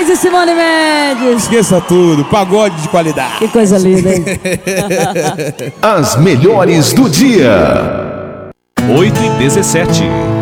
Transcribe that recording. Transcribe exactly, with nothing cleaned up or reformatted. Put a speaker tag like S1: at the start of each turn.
S1: e Simone Mendes.
S2: Esqueça tudo, pagode de qualidade.
S1: Que coisa linda, hein?
S3: As melhores do dia.
S4: oito e dezessete.